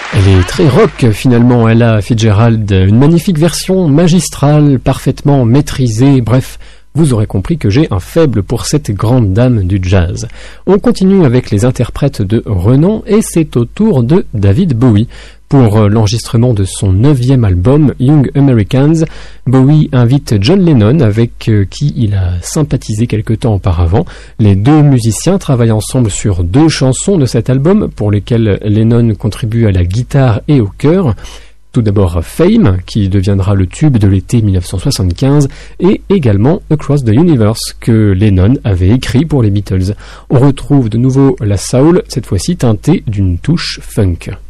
Elle est très rock finalement, Ella Fitzgerald, une magnifique version magistrale, parfaitement maîtrisée, bref, vous aurez compris que j'ai un faible pour cette grande dame du jazz. On continue avec les interprètes de renom et c'est au tour de David Bowie. Pour l'enregistrement de son 9e album, Young Americans, Bowie invite John Lennon, avec qui il a sympathisé quelque temps auparavant. Les deux musiciens travaillent ensemble sur 2 chansons de cet album, pour lesquelles Lennon contribue à la guitare et au chœur. Tout d'abord Fame, qui deviendra le tube de l'été 1975, et également Across the Universe, que Lennon avait écrit pour les Beatles. On retrouve de nouveau la soul, cette fois-ci teintée d'une touche funk.